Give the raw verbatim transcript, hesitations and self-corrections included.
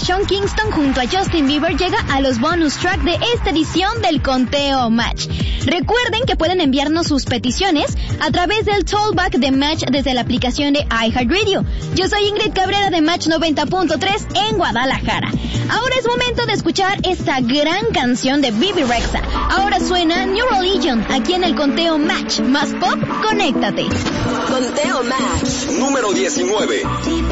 Sean Kingston junto a Justin Bieber llega a los bonus track de esta edición del Conteo Match. Recuerden que pueden enviarnos sus peticiones a través del Tollback de Match desde la aplicación de iHeartRadio. Yo soy Ingrid Cabrera de Match noventa punto tres en Guadalajara. Ahora es momento de escuchar esta gran canción de Bebe Rexha. Ahora suena New Religion aquí en el Conteo Match. Más pop, conéctate. Conteo Match. Número diecinueve.